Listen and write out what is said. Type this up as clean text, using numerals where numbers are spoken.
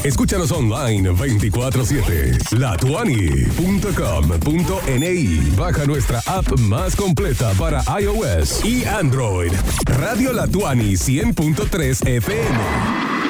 Escúchanos online 24/7. latuani.com.ni. Baja nuestra app más completa para iOS y Android. Radio La Tuani 100.3 FM.